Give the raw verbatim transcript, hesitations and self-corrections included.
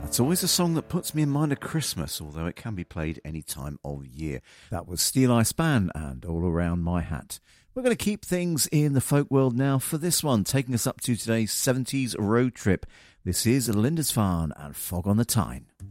It's always a song that puts me in mind of Christmas, although it can be played any time of year. That was Steel Eye Span and All Around My Hat. We're going to keep things in the folk world now for this one, taking us up to today's seventies road trip. This is Lindisfarne and Fog on the Tyne.